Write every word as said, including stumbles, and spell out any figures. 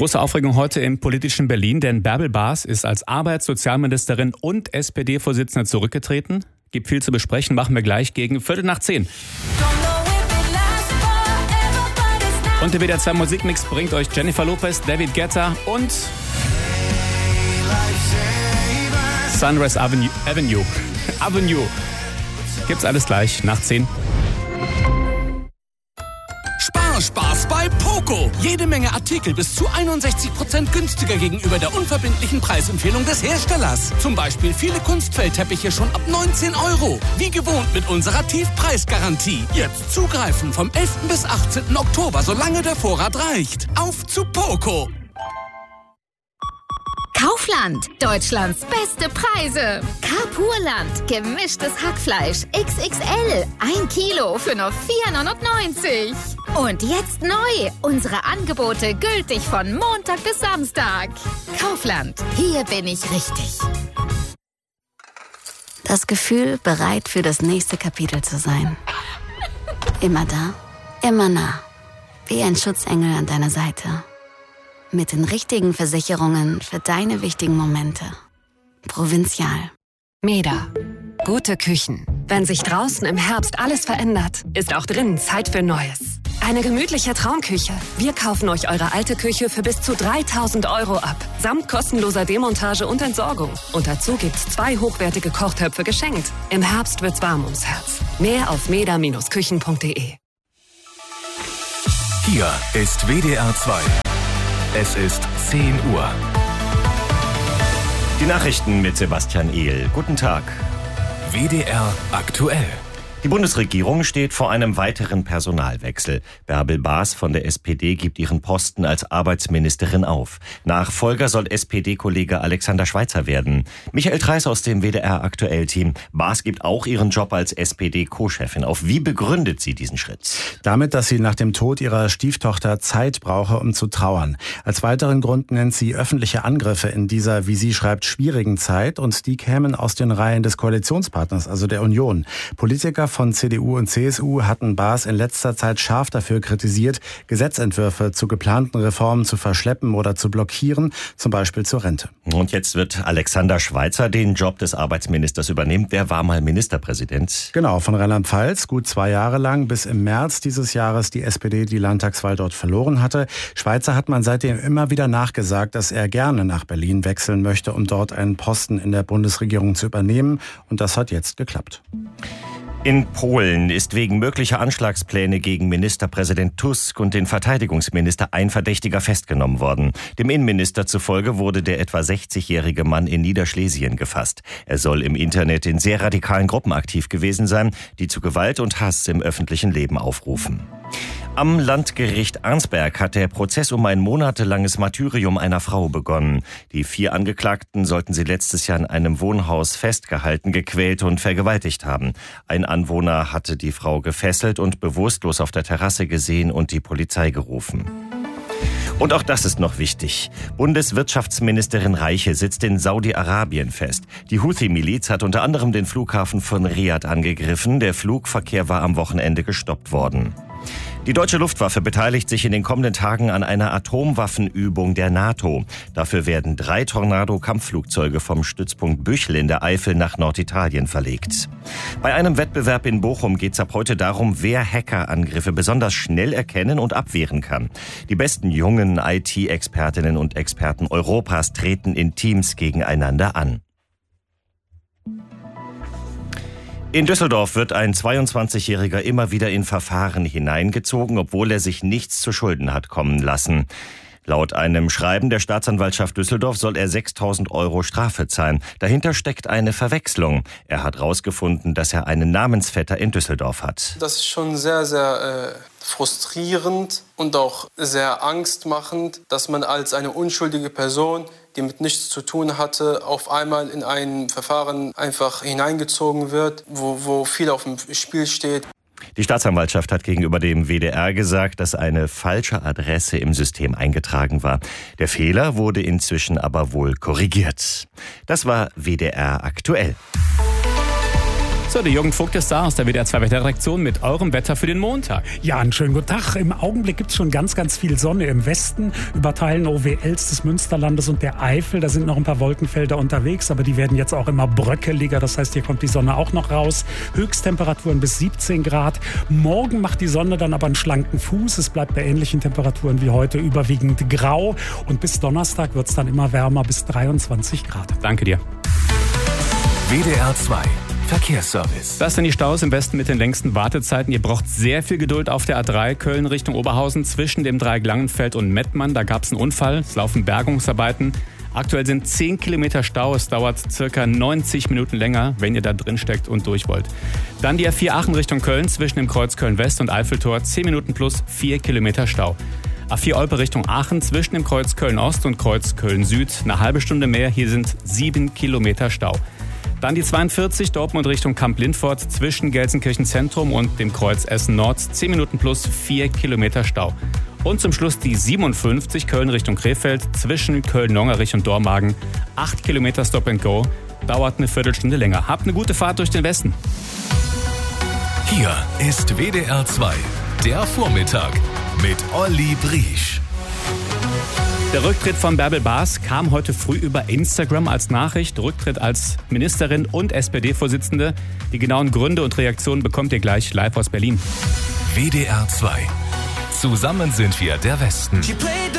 Große Aufregung heute im politischen Berlin, denn Bärbel Baas ist als Arbeits-, Sozialministerin und S P D-Vorsitzende zurückgetreten. Gibt viel zu besprechen, machen wir gleich gegen Viertel nach zehn. Und der W D R zwei Musikmix bringt euch Jennifer Lopez, David Guetta und Sunrise Avenue. Avenue. Avenue. Gibt's alles gleich nach zehn. Spaß bei Poco. Jede Menge Artikel bis zu einundsechzig Prozent günstiger gegenüber der unverbindlichen Preisempfehlung des Herstellers. Zum Beispiel viele Kunstfellteppiche schon ab neunzehn Euro. Wie gewohnt mit unserer Tiefpreisgarantie. Jetzt zugreifen vom elften bis achtzehnten Oktober, solange der Vorrat reicht. Auf zu Poco. Kaufland, Deutschlands beste Preise. Carpurland, gemischtes Hackfleisch X X L, ein Kilo für nur vier neunundneunzig. Und jetzt neu, unsere Angebote gültig von Montag bis Samstag. Kaufland, hier bin ich richtig. Das Gefühl, bereit für das nächste Kapitel zu sein. Immer da, immer nah. Wie ein Schutzengel an deiner Seite. Mit den richtigen Versicherungen für deine wichtigen Momente. Provinzial. Meda. Gute Küchen. Wenn sich draußen im Herbst alles verändert, ist auch drinnen Zeit für Neues. Eine gemütliche Traumküche. Wir kaufen euch eure alte Küche für bis zu dreitausend Euro ab. Samt kostenloser Demontage und Entsorgung. Und dazu gibt's zwei hochwertige Kochtöpfe geschenkt. Im Herbst wird's warm ums Herz. Mehr auf meda Bindestrich küchen punkt de. Hier ist W D R zwei. Es ist zehn Uhr. Die Nachrichten mit Sebastian Ehl. Guten Tag. W D R aktuell. Die Bundesregierung steht vor einem weiteren Personalwechsel. Bärbel Baas von der S P D gibt ihren Posten als Arbeitsministerin auf. Nachfolger soll S P D-Kollege Alexander Schweitzer werden. Michael Treis aus dem W D R Aktuell-Team. Baas gibt auch ihren Job als S P D-Co-Chefin auf. Wie begründet sie diesen Schritt? Damit, dass sie nach dem Tod ihrer Stieftochter Zeit brauche, um zu trauern. Als weiteren Grund nennt sie öffentliche Angriffe in dieser, wie sie schreibt, schwierigen Zeit. Und die kämen aus den Reihen des Koalitionspartners, also der Union. Politiker von C D U und C S U hatten Baas in letzter Zeit scharf dafür kritisiert, Gesetzentwürfe zu geplanten Reformen zu verschleppen oder zu blockieren, zum Beispiel zur Rente. Und jetzt wird Alexander Schweitzer den Job des Arbeitsministers übernehmen. Der war mal Ministerpräsident. Genau, von Rheinland-Pfalz, gut zwei Jahre lang, bis im März dieses Jahres die S P D die Landtagswahl dort verloren hatte. Schweitzer hat man seitdem immer wieder nachgesagt, dass er gerne nach Berlin wechseln möchte, um dort einen Posten in der Bundesregierung zu übernehmen. Und das hat jetzt geklappt. In Polen ist wegen möglicher Anschlagspläne gegen Ministerpräsident Tusk und den Verteidigungsminister ein Verdächtiger festgenommen worden. Dem Innenminister zufolge wurde der etwa sechzigjährige Mann in Niederschlesien gefasst. Er soll im Internet in sehr radikalen Gruppen aktiv gewesen sein, die zu Gewalt und Hass im öffentlichen Leben aufrufen. Am Landgericht Arnsberg hat der Prozess um ein monatelanges Martyrium einer Frau begonnen. Die vier Angeklagten sollten sie letztes Jahr in einem Wohnhaus festgehalten, gequält und vergewaltigt haben. Ein Anwohner hatte die Frau gefesselt und bewusstlos auf der Terrasse gesehen und die Polizei gerufen. Und auch das ist noch wichtig. Bundeswirtschaftsministerin Reiche sitzt in Saudi-Arabien fest. Die Houthi-Miliz hat unter anderem den Flughafen von Riad angegriffen. Der Flugverkehr war am Wochenende gestoppt worden. Die deutsche Luftwaffe beteiligt sich in den kommenden Tagen an einer Atomwaffenübung der NATO. Dafür werden drei Tornado-Kampfflugzeuge vom Stützpunkt Büchel in der Eifel nach Norditalien verlegt. Bei einem Wettbewerb in Bochum geht es ab heute darum, wer Hackerangriffe besonders schnell erkennen und abwehren kann. Die besten jungen I T-Expertinnen und Experten Europas treten in Teams gegeneinander an. In Düsseldorf wird ein zweiundzwanzigjähriger immer wieder in Verfahren hineingezogen, obwohl er sich nichts zu Schulden hat kommen lassen. Laut einem Schreiben der Staatsanwaltschaft Düsseldorf soll er sechstausend Euro Strafe zahlen. Dahinter steckt eine Verwechslung. Er hat herausgefunden, dass er einen Namensvetter in Düsseldorf hat. Das ist schon sehr, sehr äh, frustrierend und auch sehr angstmachend, dass man als eine unschuldige Person, die mit nichts zu tun hatte, auf einmal in ein Verfahren einfach hineingezogen wird, wo, wo viel auf dem Spiel steht. Die Staatsanwaltschaft hat gegenüber dem W D R gesagt, dass eine falsche Adresse im System eingetragen war. Der Fehler wurde inzwischen aber wohl korrigiert. Das war W D R aktuell. So, der Jürgen Vogt ist da aus der W D R zwei Wetterredaktion mit eurem Wetter für den Montag. Ja, einen schönen guten Tag. Im Augenblick gibt es schon ganz, ganz viel Sonne im Westen, über Teilen O W Ls des Münsterlandes und der Eifel. Da sind noch ein paar Wolkenfelder unterwegs, aber die werden jetzt auch immer bröckeliger. Das heißt, hier kommt die Sonne auch noch raus. Höchsttemperaturen bis siebzehn Grad. Morgen macht die Sonne dann aber einen schlanken Fuß. Es bleibt bei ähnlichen Temperaturen wie heute überwiegend grau. Und bis Donnerstag wird es dann immer wärmer, bis dreiundzwanzig Grad. Danke dir. W D R zwei Verkehrsservice. Das sind die Staus im Westen mit den längsten Wartezeiten. Ihr braucht sehr viel Geduld auf der A drei Köln Richtung Oberhausen zwischen dem Dreieck Langenfeld und Mettmann. Da gab es einen Unfall. Es laufen Bergungsarbeiten. Aktuell sind zehn Kilometer Stau. Es dauert circa neunzig Minuten länger, wenn ihr da drin steckt und durch wollt. Dann die A vier Aachen Richtung Köln zwischen dem Kreuz Köln-West und Eiffeltor. zehn Minuten plus vier Kilometer Stau. A vier Olpe Richtung Aachen zwischen dem Kreuz Köln-Ost und Kreuz Köln-Süd. Eine halbe Stunde mehr. Hier sind sieben Kilometer Stau. Dann die zweiundvierzig Dortmund Richtung Kamp-Lindfort zwischen Gelsenkirchen Zentrum und dem Kreuz Essen Nord. zehn Minuten plus vier Kilometer Stau. Und zum Schluss die siebenundfünfzig Köln Richtung Krefeld zwischen Köln-Longerich und Dormagen. acht Kilometer Stop and Go. Dauert eine Viertelstunde länger. Habt eine gute Fahrt durch den Westen. Hier ist W D R zwei, der Vormittag mit Olli Briesch. Der Rücktritt von Bärbel Baas kam heute früh über Instagram als Nachricht. Rücktritt als Ministerin und S P D-Vorsitzende. Die genauen Gründe und Reaktionen bekommt ihr gleich live aus Berlin. W D R zwei. Zusammen sind wir der Westen.